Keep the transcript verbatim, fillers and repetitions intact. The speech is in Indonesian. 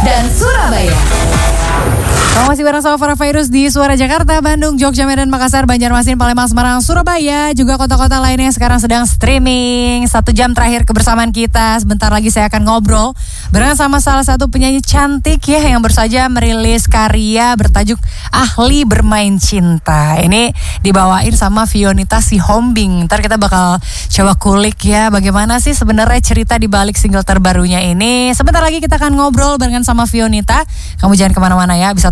dan Surabaya. Kamu masih bareng sama Farah Fairuz di Suara Jakarta, Bandung, Jogja, Medan, Makassar, Banjarmasin, Palembang, Semarang, Surabaya. Juga kota-kota lainnya yang sekarang sedang streaming. Satu jam terakhir kebersamaan kita. Sebentar lagi saya akan ngobrol bareng sama salah satu penyanyi cantik ya, yang baru saja merilis karya bertajuk Ahli Bermain Cinta. Ini dibawain sama Fionita Sihombing. Ntar kita bakal coba kulik ya, bagaimana sih sebenarnya cerita di balik single terbarunya ini. Sebentar lagi kita akan ngobrol barengan sama Fionita. Kamu jangan kemana-mana ya, bisa